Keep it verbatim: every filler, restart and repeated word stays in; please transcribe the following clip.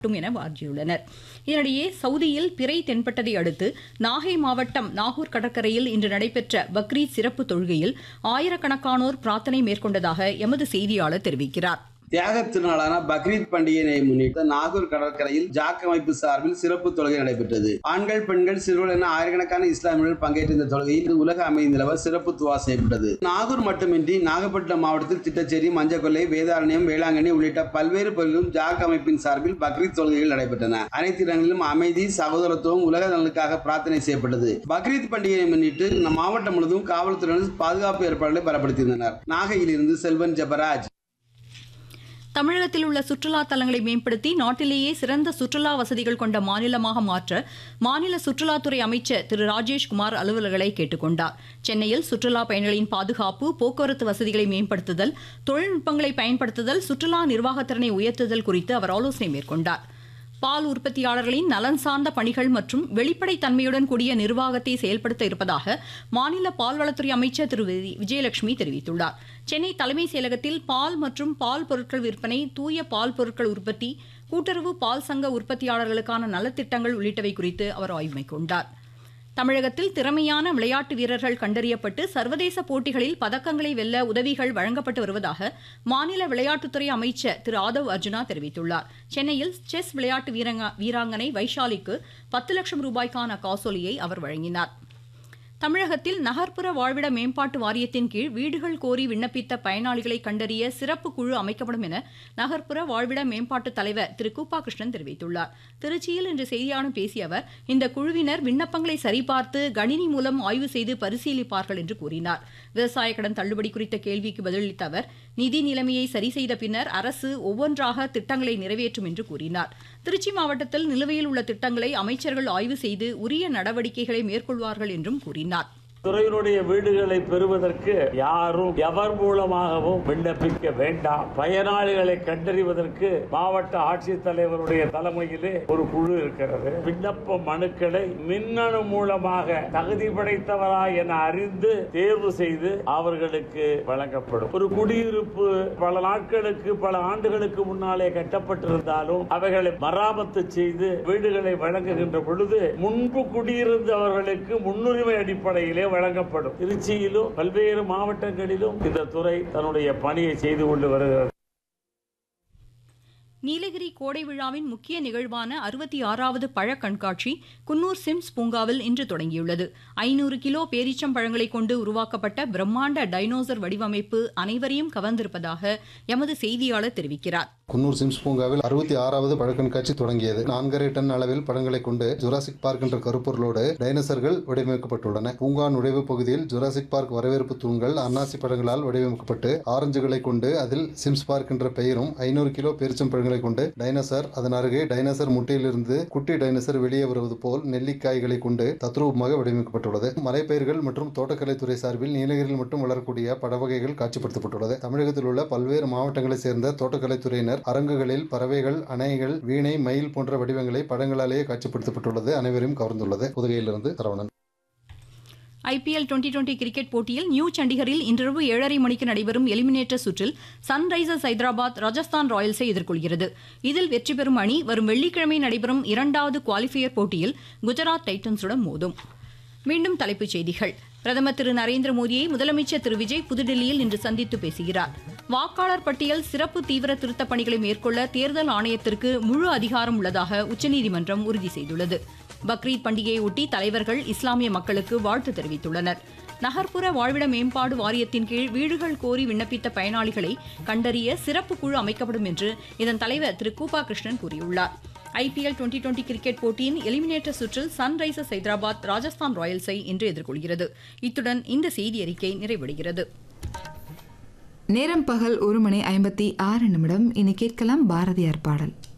என வாஞ்சியுள்ளனர். இதனிடையே சவுதியில் பிறை தென்பட்டதை அடுத்து நாகை மாவட்டம் நாகூர் கடற்கரையில் இன்று நடைபெற்ற பக்ரீத் சிறப்பு தொழுகையில் ஆயிரக்கணக்கானோர் பிரார்த்தனை மேற்கொண்டதாக எமது செய்தியாளர் தெரிவிக்கிறார். தியாக திருநாளான பக்ரீத் பண்டிகையை முன்னிட்டு நாகூர் கடற்கரையில் ஜாக் அமைப்பு சார்பில் சிறப்பு தொழுகை நடைபெற்றது. ஆண்கள், பெண்கள், சிறுவர்கள் என ஆயிரக்கணக்கான இஸ்லாமியர்கள் பங்கேற்ற இந்த தொழுகையில் உலக அமைதி நிலவ சிறப்பு துவா செய்யப்பட்டது. நாகூர் மட்டுமின்றி நாகப்பட்டினம் மாவட்டத்தில் திட்டச்சேரி, மஞ்சக்கொல்லை, வேதாரண்யம், வேளாங்கண்ணி உள்ளிட்ட பல்வேறு பகுதிகளிலும் ஜாக் அமைப்பின் சார்பில் பக்ரீத் தொழுகைகள் நடைபெற்றன. அனைத்து இடங்களிலும் அமைதி, சகோதரத்துவம், உலக நலனுக்காக பிரார்த்தனை செய்யப்பட்டது. பக்ரீத் பண்டிகையை முன்னிட்டு மாவட்டம் முழுவதும் காவல்துறையினர் பாதுகாப்பு ஏற்பாடுகளை பலப்படுத்தியிருந்தனர். நாகையில் இருந்து செல்வன் ஜெபராஜ். தமிழகத்தில் உள்ள சுற்றுலா தலங்களை மேம்படுத்தி நாட்டிலேயே சிறந்த சுற்றுலா வசதிகள் கொண்ட மாநிலமாக மாற்ற மாநில சுற்றுலாத்துறை அமைச்சர் திரு ராஜேஷ்குமார் அலுவலர்களை கேட்டுக் கொண்டார். சென்னையில் சுற்றுலா பயணிகளின் பாதுகாப்பு, போக்குவரத்து வசதிகளை மேம்படுத்துதல், தொழில்நுட்பங்களை பயன்படுத்துதல், சுற்றுலா நிர்வாகத்திறனை உயர்த்துதல் குறித்து அவர் ஆலோசனை மேற்கொண்டார். பால் உற்பத்தியாளர்களின் நலன் சார்ந்த பணிகள் மற்றும் வெளிப்படைத் தன்மையுடன் கூடிய நிர்வாகத்தை செயல்படுத்த இருப்பதாக மாநில பால்வளத்துறை அமைச்சர் திரு விஜயலட்சுமி தெரிவித்துள்ளார். சென்னை தலைமைச் செயலகத்தில் பால் மற்றும் பால் பொருட்கள் விற்பனை, தூய பால் பொருட்கள் உற்பத்தி, கூட்டுறவு பால் சங்க உற்பத்தியாளர்களுக்கான நலத்திட்டங்கள் உள்ளிட்டவை குறித்து அவர் ஆய்வு மேற்கொண்டார். தமிழகத்தில் திறமையான விளையாட்டு வீரர்கள் கண்டறியப்பட்டு சர்வதேச போட்டிகளில் பதக்கங்களை வெல்ல உதவிகள் வழங்கப்பட்டு வருவதாக மாநில விளையாட்டுத்துறை அமைச்சர் திரு ஆதவ் அர்ஜுனா தெரிவித்துள்ளார். சென்னையில் செஸ் விளையாட்டு வீராங்கனை வைஷாலிக்கு பத்து லட்சம் ரூபாய்க்கான காசோலியை அவர் வழங்கினார். தமிழகத்தில் நகர்ப்புற வாழ்விட மேம்பாட்டு வாரியத்தின் கீழ் வீடுகள் கோரி விண்ணப்பித்த பயனாளிகளை கண்டறிய சிறப்பு குழு அமைக்கப்படும் என நகர்ப்புற வாழ்விட மேம்பாட்டு தலைவர் திரு கூப்பா கிருஷ்ணன் தெரிவித்துள்ளார். திருச்சியில் இன்று செய்தியாளர்களிடம் பேசிய அவர் இந்த குழுவினர் விண்ணப்பங்களை சரிபார்த்து கணினி மூலம் ஆய்வு செய்து பரிசீலிப்பார்கள் என்று கூறினார். விவசாய கடன் தள்ளுபடி குறித்த கேள்விக்கு பதிலளித்த அவர் நிதி நிலைமையை சரி செய்த பின்னர் அரசு ஒவ்வொன்றாக திட்டங்களை நிறைவேற்றும் என்று கூறினார். திருச்சி மாவட்டத்தில் நிலுவையில் உள்ள திட்டங்களை அமைச்சர்கள் ஆய்வு செய்து உரிய நடவடிக்கைகளை மேற்கொள்வார்கள் என்றும் கூறினார். துறையினுடைய வீடுகளை பெறுவதற்கு யாரும் எவர் மூலமாகவும் விண்ணப்பிக்க வேண்டாம். பயனாளிகளை கண்டறிவதற்கு மாவட்ட ஆட்சித்தலைவருடைய தலைமையிலே ஒரு குழு இருக்கிறது. விண்ணப்ப மனுக்களை மின்னணு மூலமாக தகுதி படைத்தவரா என அறிந்து தேர்வு செய்து அவர்களுக்கு வழங்கப்படும். ஒரு குடியிருப்பு பல நாட்களுக்கு பல ஆண்டுகளுக்கு முன்னாலே கட்டப்பட்டிருந்தாலும் அவைகளை மராமத்து செய்து வீடுகளை வழங்குகின்ற பொழுது முன்பு குடியிருந்தவர்களுக்கு முன்னுரிமை அடிப்படையிலே வழங்கப்படும். திருச்சியிலும் பல்வேறு மாவட்டங்களிலும் இந்த துறை தன்னுடைய பணியை செய்து கொண்டு வருகிறது. நீலகிரி கோடை விழாவின் முக்கிய நிகழ்வான அறுபத்தி ஆறாவது பழ கண்காட்சி குன்னூர் சிம்ஸ் பூங்காவில் இன்று தொடங்கியுள்ளது. ஐநூறு கிலோ பேரீச்சம் பழங்களை கொண்டு உருவாக்கப்பட்ட பிரம்மாண்ட டைனோசர் வடிவமைப்பு அனைவரையும் கவர்ந்திருப்பதாக எமது செய்தியாளர் தெரிவிக்கிறார். குன்னூர் சிம்ஸ் பூங்காவில் அறுபத்தி ஆறாவது பழக்கண்காட்சி தொடங்கியது. நான்கரை டன் அளவில் பழங்களை கொண்டு ஜுராசிக் பார்க் என்ற கருப்பொருளோடு டைனோசர்கள் வடிவமைக்கப்பட்டுள்ளன. பூங்கா நுழைவு பகுதியில் ஜுராசிக் பார்க் வரவேற்பு தூண்கள் அன்னாசி பழங்களால் வடிவமைக்கப்பட்டு ஆரஞ்சுகளை கொண்டு அதில் சிம்ஸ் பார்க் என்ற பெயரும் ஐநூறு கிலோ பேரிச்சம் பழங்களை கொண்டு டைனோசர், அதன் அருகே டைனோசர் முட்டையிலிருந்து குட்டி டைனோசர் வெளியே வருவது போல் நெல்லிக்காய்களை கொண்டு தத்ரூபமாக வடிவமைக்கப்பட்டுள்ளது. மலைப்பயிர்கள் மற்றும் தோட்டக்கலைத்துறை சார்பில் நீலகிரியில் மட்டும் வளரக்கூடிய பழவகைகள் காட்சிப்படுத்தப்பட்டுள்ளது. தமிழகத்தில் உள்ள பல்வேறு மாவட்டங்களைச் சேர்ந்த தோட்டக்கலைத்துறையினர் அரங்குகளில் பறவைகள், அணைகள், வீணை, மயில் போன்ற வடிவங்களை படங்களாலேயே காட்சிப்படுத்தப்பட்டுள்ளது அனைவரையும் கவர்ந்துள்ளது. புதுகையிலிருந்து Saravanan. IPL twenty twenty cricket போட்டியில் நியூ சண்டிகரில் இன்றிரவு ஏழரை மணிக்கு நடைபெறும் எலிமினேட்டர் சுற்றில் சன்ரைசர்ஸ் ஹைதராபாத் ராஜஸ்தான் ராயல்ஸை எதிர்கொள்கிறது. இதில் வெற்றி பெறும் அணி வரும் வெள்ளிக்கிழமை நடைபெறும் இரண்டாவது குவாலிஃபயர் போட்டியில் குஜராத் டைட்டன்ஸுடன் மோதும். மீண்டும் தலைப்புச் செய்திகள். பிரதமர் திரு நரேந்திர மோடியை முதலமைச்சர் திரு விஜய் புதுடில்லியில் இன்று சந்தித்து பேசுகிறார். வாக்காளர் பட்டியல் சிறப்பு தீவிர திருத்தப் பணிகளை மேற்கொள்ள தேர்தல் ஆணையத்திற்கு முழு அதிகாரம் உள்ளதாக உச்சநீதிமன்றம் உறுதி செய்துள்ளது. பக்ரீத் பண்டிகையொட்டி தலைவர்கள் இஸ்லாமிய மக்களுக்கு வாழ்த்து தெரிவித்துள்ளனர். நகர்ப்புற வாழ்விட மேம்பாடு வாரியத்தின் கீழ் வீடுகள் கோரி விண்ணப்பித்த பயனாளிகளை கண்டறிய சிறப்பு குழு அமைக்கப்படும் என்று இதன் தலைவர் திரு கூப்பா கிருஷ்ணன் கூறியுள்ளார். ஐபிஎல் டுவெண்டி டுவெண்டி கிரிக்கெட் போட்டியின் எலிமினேட்டர் சுற்றில் சன்ரைசர்ஸ் ஹைதராபாத் ராஜஸ்தான் ராயல்ஸை இன்று எதிர்கொள்கிறது. இத்துடன் இந்த செய்தி அறிக்கை நிறைவடைகிறது. நேரம் பகல் ஒரு மணி ஐம்பத்தி ஆறு நிமிடம். இனி கேட்கலாம் பாரதியார் பாடல்.